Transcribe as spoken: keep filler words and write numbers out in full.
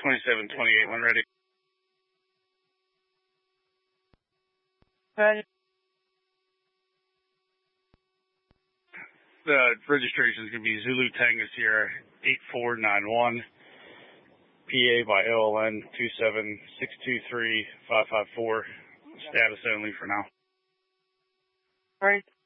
twenty-seven twenty-eight when ready. Ready. The registration is going to be Zulu Tango Sierra eight four nine one, P A by L L N two seven six two three five five four, status only for now. All right.